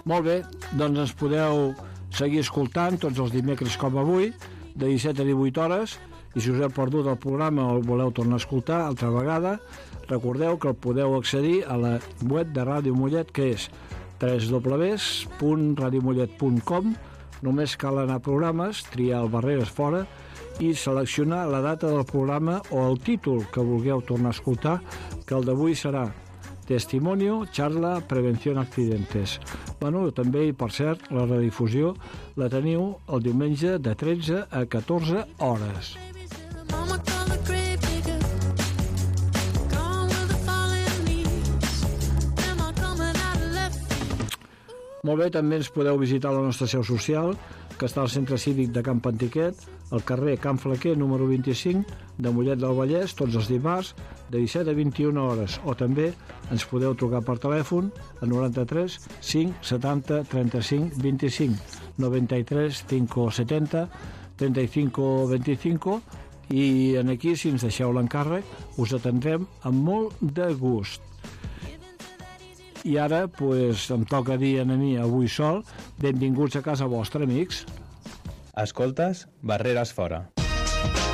Molt bé, doncs ens podeu seguir escoltant tots els dimecres com avui, de 17 a 18 hores, i si us heu perdut el programa o el voleu tornar a escoltar altra vegada, recordeu que el podeu accedir a la web de Ràdio Mollet, que és www.radiomollet.com. Només cal anar a programes, triar el Barreres Fora i seleccionar la data del programa o el títol que vulgueu tornar a escoltar, que el d'avui serà Testimonio, Charla, Prevención Accidentes. Bueno, també, i per cert, la redifusió la teniu el diumenge de 13 a 14 hores. Molt bé, també ens podeu visitar la nostra seu social, que està al Centre Cívic de Camp Antiquet, al carrer Can Flaquer, número 25, de Mollet del Vallès, tots els dimarts, de 17 a 21 hores. O també ens podeu trucar per telèfon a 93 5 70 35 25, 93 5 70 35 25, i aquí, si ens deixeu l'encàrrec, us atendrem amb molt de gust. I ara, em toca dir a mi avui sol, benvinguts a casa vostra, amics. Escoltes Barreres Fora.